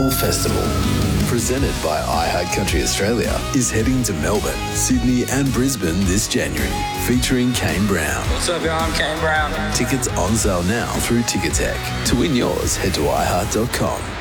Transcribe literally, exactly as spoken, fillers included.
Soul Festival, presented by iHeartCountry Australia, is heading to Melbourne, Sydney and Brisbane this January, featuring Kane Brown. What's up, y'all? I'm Kane Brown. Tickets on sale now through Ticketek. To win yours, head to i heart dot com.